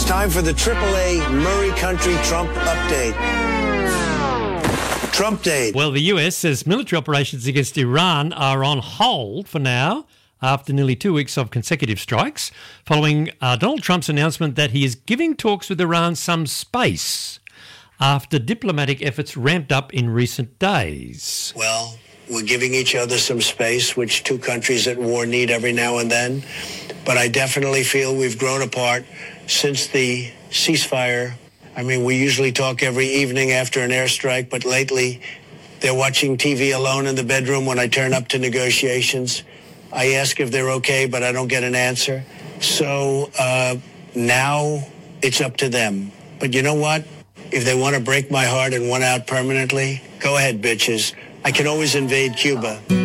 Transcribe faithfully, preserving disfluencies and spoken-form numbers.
It's time for the triple A Murray Country Trump Update. Trump Day. Well, the U S says military operations against Iran are on hold for now after nearly two weeks of consecutive strikes, following uh, Donald Trump's announcement that he is giving talks with Iran some space after diplomatic efforts ramped up in recent days. Well, we're giving each other some space, which two countries at war need every now and then. But I definitely feel we've grown apart since the ceasefire. I mean, we usually talk every evening after an airstrike, but lately they're watching T V alone in the bedroom when I turn up to negotiations. I ask if they're okay, but I don't get an answer. So uh, now it's up to them. But you know what? If they want to break my heart and one out permanently, go ahead, bitches. I can always invade Cuba.